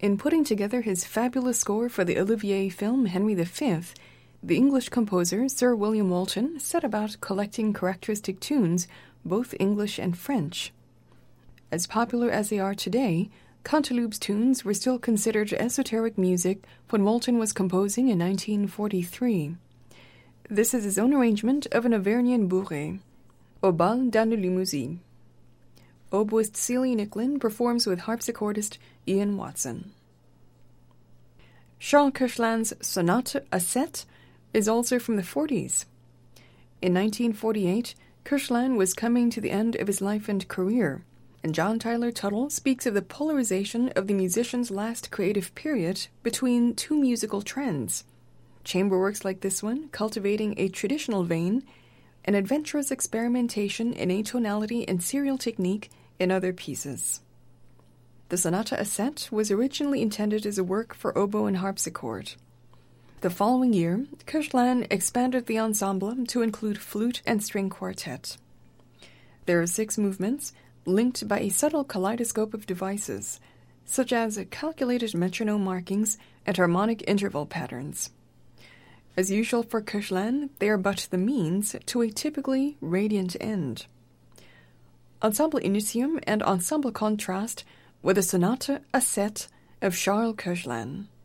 In putting together his fabulous score for the Olivier film Henry V, the English composer Sir William Walton set about collecting characteristic tunes, both English and French. As popular as they are today, Canteloup's tunes were still considered esoteric music when Walton was composing in 1943. This is his own arrangement of an Auvergnat bourrée, Au bal dans la limousine. Oboist Celie Nicklin performs with harpsichordist Ian Watson. Charles Koechlein's Sonate à Sept is also from the 40s. In 1948, Koechlin was coming to the end of his life and career, and John Tyler Tuttle speaks of the polarization of the musician's last creative period between two musical trends: chamber works like this one cultivating a traditional vein, and adventurous experimentation in atonality and serial technique in other pieces. The Sonata à Sept was originally intended as a work for oboe and harpsichord. The following year, Koechlin expanded the ensemble to include flute and string quartet. There are 6 movements, linked by a subtle kaleidoscope of devices, such as calculated metronome markings and harmonic interval patterns. As usual for Koechlin, they are but the means to a typically radiant end. Ensemble Initium and Ensemble Contrast with the Sonate à Sept of Charles Koechlin.